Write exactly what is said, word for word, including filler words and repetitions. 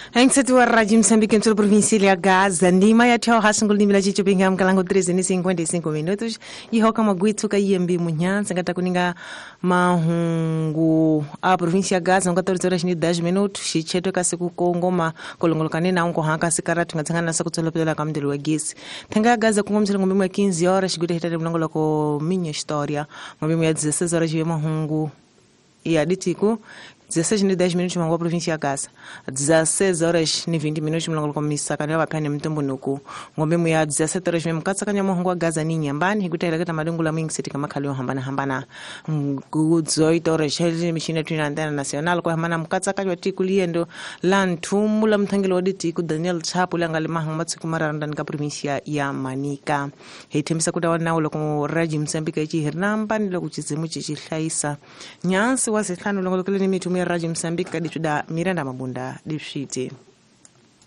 Hengsetu wa Rádio Moçambique em toda a província de Gaza. Ndima ya teo hasungul ni mila chicho pinga mkalango treze ni cinquenta e cinco minutos. E hoka maguitu ka iembi munhan. Sangata kuninga mahungu a província de Gaza. quatorze horas ni dez minutos. Chicheto ka siku Kongo ma kolongolo kanena unko hanka sikaratu ngatsanga na sakutolo pela kamdelo wagisi. Tenga Gaza kungo msilo ngombe mwa quinze horas. Gude hitade mlangolo ko minha história. Ngombe mwa dezesseis horas de mahungu. E aditiku dezesseis ni dez minutos mangwa província de Gaza. dezesseis horas ni vinte minutos mlangolo komisa kanela pene mtombo nuku. Ngombe mwa dezessete horas mkatsa kanya mahungu Gaza ni nyambani higutela kata madungu la mingi sitika makalio hambana hambana. Nguzoito horas heli mishine tuna antena nacional kwa hambana mkatsa kanya tiku liendo lantumu la mtangelo aditiku Daniel Chapo langali mahungu matsiku maranda nika província ya Manica. Heitemisa kuda wanaulo kwa Rádio Moçambique ichi hirnamba nilo kuchizimu chichi hlaisa. Nyansi wasi tlanu longo lokele ni mitumia Rádio Moçambique kadituda Miranda Mabunda dipshiti.